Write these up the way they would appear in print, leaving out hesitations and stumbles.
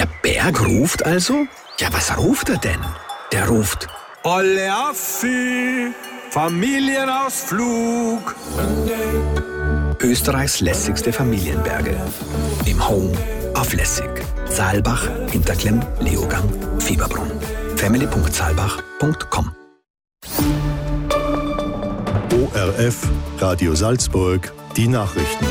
Der Berg ruft also? Ja, was ruft er denn? Der ruft: Olle Affi, Familienausflug. Österreichs lässigste Familienberge. Im Home auf Lässig. Saalbach, Hinterklemm, Leogang, Fieberbrunn. family.saalbach.com. ORF, Radio Salzburg, die Nachrichten.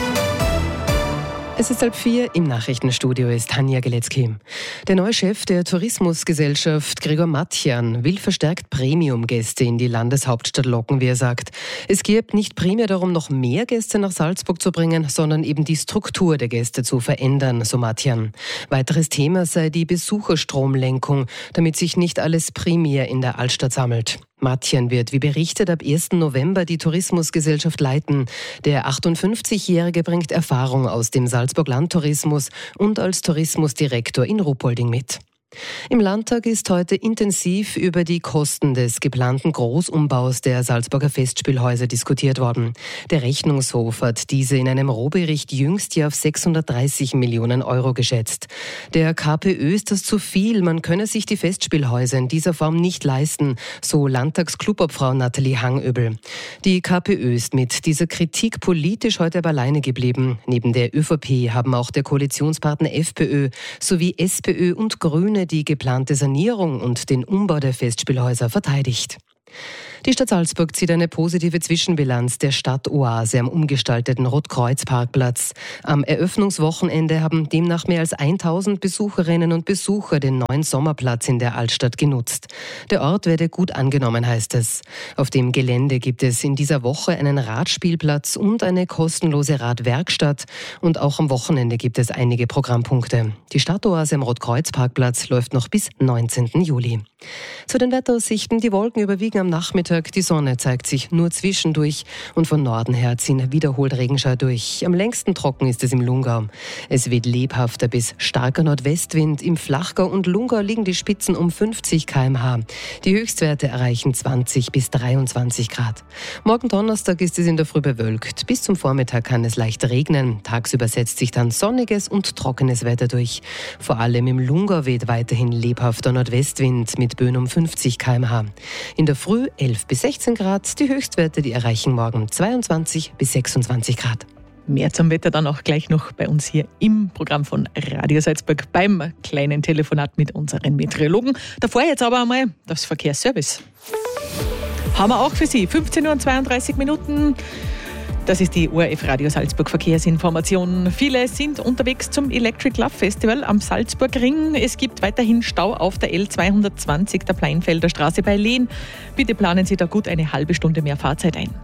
Es ist 3:30, im Nachrichtenstudio ist Tanja Geletzky. Der neue Chef der Tourismusgesellschaft, Gregor Matjan, will verstärkt Premium-Gäste in die Landeshauptstadt locken, wie er sagt. Es geht nicht primär darum, noch mehr Gäste nach Salzburg zu bringen, sondern eben die Struktur der Gäste zu verändern, so Matjan. Weiteres Thema sei die Besucherstromlenkung, damit sich nicht alles primär in der Altstadt sammelt. Matjan wird, wie berichtet, ab 1. November die Tourismusgesellschaft leiten. Der 58-Jährige bringt Erfahrung aus dem Salzburg-Landtourismus und als Tourismusdirektor in Ruhpolding mit. Im Landtag ist heute intensiv über die Kosten des geplanten Großumbaus der Salzburger Festspielhäuser diskutiert worden. Der Rechnungshof hat diese in einem Rohbericht jüngst auf 630 Millionen Euro geschätzt. Der KPÖ ist das zu viel, man könne sich die Festspielhäuser in dieser Form nicht leisten, so Landtagsklubbobfrau Nathalie Hangöbel. Die KPÖ ist mit dieser Kritik politisch heute aber alleine geblieben. Neben der ÖVP haben auch der Koalitionspartner FPÖ sowie SPÖ und Grüne die geplante Sanierung und den Umbau der Festspielhäuser verteidigt. Die Stadt Salzburg zieht eine positive Zwischenbilanz der Stadtoase am umgestalteten Rotkreuz-Parkplatz. Am Eröffnungswochenende haben demnach mehr als 1000 Besucherinnen und Besucher den neuen Sommerplatz in der Altstadt genutzt. Der Ort werde gut angenommen, heißt es. Auf dem Gelände gibt es in dieser Woche einen Radspielplatz und eine kostenlose Radwerkstatt. Und auch am Wochenende gibt es einige Programmpunkte. Die Stadtoase am Rotkreuz-Parkplatz läuft noch bis 19. Juli. Zu den Wetteraussichten: Die Wolken überwiegen am Nachmittag, die Sonne zeigt sich nur zwischendurch und von Norden her ziehen wiederholt Regenschauer durch. Am längsten trocken ist es im Lungau. Es weht lebhafter bis starker Nordwestwind. Im Flachgau und Lungau liegen die Spitzen um 50 km/h. Die Höchstwerte erreichen 20 bis 23 Grad. Morgen Donnerstag ist es in der Früh bewölkt. Bis zum Vormittag kann es leicht regnen. Tagsüber setzt sich dann sonniges und trockenes Wetter durch. Vor allem im Lungau weht weiterhin lebhafter Nordwestwind mit Böen um 50 km/h. In der Früh 11 bis 16 Grad, die Höchstwerte, die erreichen morgen 22 bis 26 Grad. Mehr zum Wetter dann auch gleich noch bei uns hier im Programm von Radio Salzburg beim kleinen Telefonat mit unseren Meteorologen. Davor jetzt aber einmal das Verkehrsservice. Haben wir auch für Sie 15:32 Uhr. Das ist die ORF Radio Salzburg Verkehrsinformation. Viele sind unterwegs zum Electric Love Festival am Salzburgring. Es gibt weiterhin Stau auf der L220 der Pleinfelder Straße bei Lehn. Bitte planen Sie da gut eine halbe Stunde mehr Fahrzeit ein.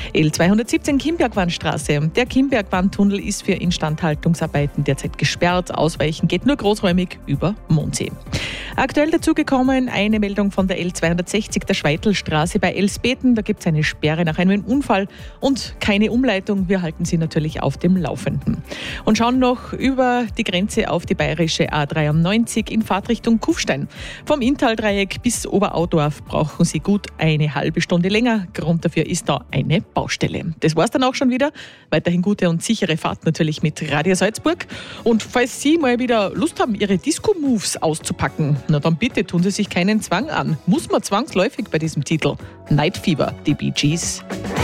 L217 Kimbergwandstraße. Der Kimbergwandtunnel ist für Instandhaltungsarbeiten derzeit gesperrt. Ausweichen geht nur großräumig über Mondsee. Aktuell dazugekommen eine Meldung von der L260 der Schweitelstraße bei Elsbeten. Da gibt es eine Sperre nach einem Unfall und keine Umleitung. Wir halten Sie natürlich auf dem Laufenden. Und schauen noch über die Grenze auf die bayerische A93 in Fahrtrichtung Kufstein. Vom Inntaldreieck bis Oberaudorf brauchen Sie gut eine halbe Stunde länger. Grund dafür ist da eine Baustelle. Das war's dann auch schon wieder. Weiterhin gute und sichere Fahrt natürlich mit Radio Salzburg. Und falls Sie mal wieder Lust haben, Ihre Disco-Moves auszupacken, na dann bitte tun Sie sich keinen Zwang an. Muss man zwangsläufig bei diesem Titel. Night Fever, die Bee Gees.